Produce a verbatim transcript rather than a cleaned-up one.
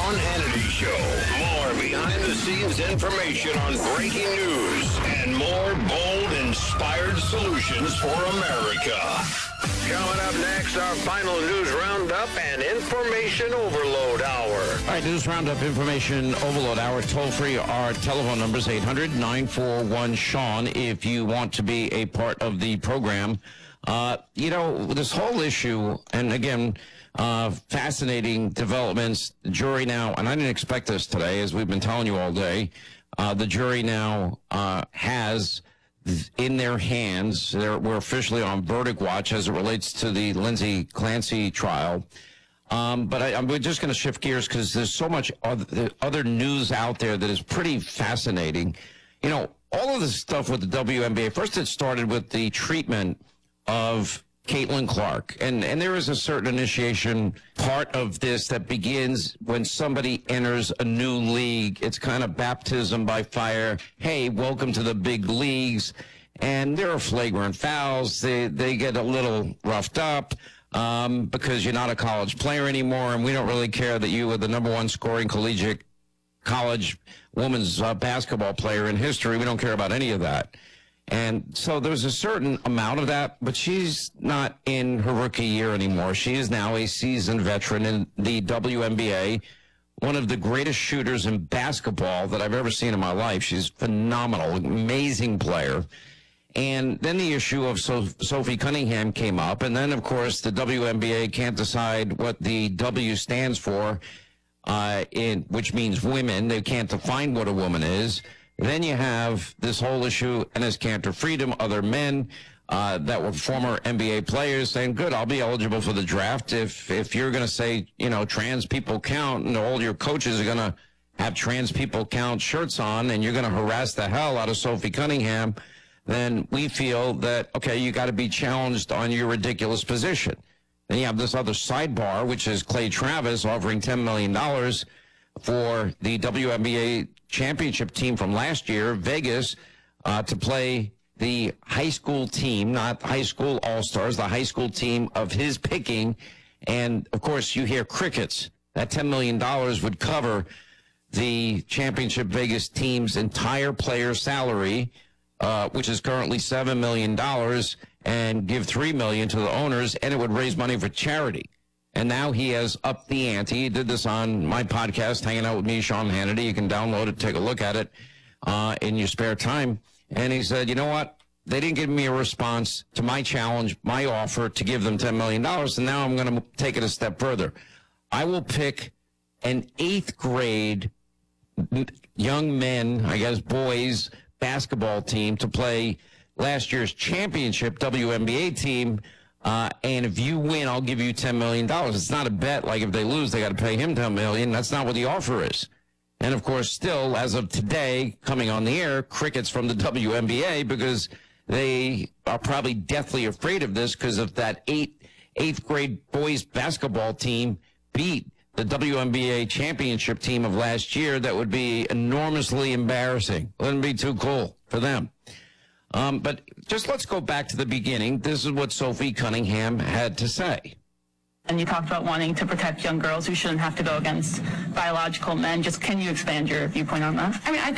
Sean Hannity Show. More behind-the-scenes information on breaking news and more bold, inspired solutions for America. Coming up next, our final news roundup and information overload hour. All right, news roundup, information overload hour. Toll free, our telephone numbers, eight hundred, nine four one, Sean, if you want to be a part of the program. Uh, you know, this whole issue, and again, uh, fascinating developments. The jury now, and I didn't expect this today, as we've been telling you all day, uh, the jury now uh, has in their hands, they're, we're officially on verdict watch as it relates to the Lindsay Clancy trial. Um, but I, I'm we're just going to shift gears because there's so much other, other news out there that is pretty fascinating. You know, all of this stuff with the W N B A, first it started with the treatment of Caitlin Clark. And, and there is a certain initiation part of this that begins when somebody enters a new league. It's kind of baptism by fire. Hey, welcome to the big leagues. And there are flagrant fouls. They, they get a little roughed up um, because you're not a college player anymore. And we don't really care that you were the number one scoring collegiate college women's uh, basketball player in history. We don't care about any of that. And so there's a certain amount of that, but she's not in her rookie year anymore. She is now a seasoned veteran in the W N B A, one of the greatest shooters in basketball that I've ever seen in my life. She's phenomenal, amazing player. And then the issue of so- Sophie Cunningham came up, and then, of course, the W N B A can't decide what the W stands for, uh, in which means women. They can't define what a woman is. Then you have this whole issue, Enes Kanter Freedom, other men uh, that were former N B A players saying, good, I'll be eligible for the draft. If if you're going to say, you know, trans people count and all your coaches are going to have trans people count shirts on and you're going to harass the hell out of Sophie Cunningham, then we feel that, okay, you got to be challenged on your ridiculous position. Then you have this other sidebar, which is Clay Travis offering ten million dollars for the W N B A championship team from last year, Vegas, uh, to play the high school team, not high school all-stars, the high school team of his picking. And, of course, you hear crickets. That ten million dollars would cover the championship Vegas team's entire player salary, uh, which is currently seven million dollars, and give three million dollars to the owners, and it would raise money for charity. And now he has upped the ante. He did this on my podcast, Hanging Out with Me, Sean Hannity. You can download it, take a look at it uh, in your spare time. And he said, you know what? They didn't give me a response to my challenge, my offer to give them ten million dollars, and now I'm going to take it a step further. I will pick an eighth grade young men, I guess boys, basketball team to play last year's championship W N B A team. Uh, and if you win, I'll give you ten million dollars. It's not a bet. Like if they lose, they got to pay him ten million dollars. That's not what the offer is. And of course, still, as of today, coming on the air, crickets from the W N B A because they are probably deathly afraid of this because if that eight, eighth grade boys basketball team beat the W N B A championship team of last year, that would be enormously embarrassing. Wouldn't be too cool for them. Um, but just let's go back to the beginning. This is what Sophie Cunningham had to say. And you talked about wanting to protect young girls who shouldn't have to go against biological men. Just can you expand your viewpoint on that? I mean, I